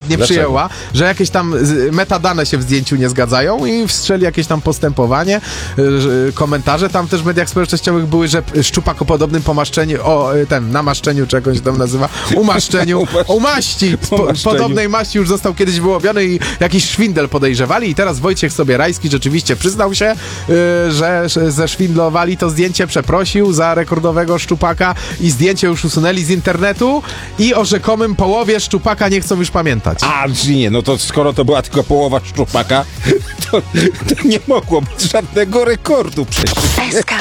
nie przyjęła, że jakieś tam metadane się w zdjęciu nie zgadzają i wszczęli jakieś tam postępowanie, komentarze tam też w mediach społecznościowych były, że szczupakopodobnym namaszczeniu, czy jakąś tam nazywa, umaszczeniu, maści, podobnej maści już został kiedyś wyłowiony i jakiś szwindel podejrzewali i teraz Wojciech Sobierajski rzeczywiście przyznał się, że zeszwindlowali to zdjęcie, przeprosił za rekordowego szczupaka i zdjęcie już usunęli z internetu i o rzekomym połowie szczupaka nie chcą już pamiętać. A, nie, no to skoro to była tylko połowa szczupaka, to nie mogło być żadnego rekordu przecież.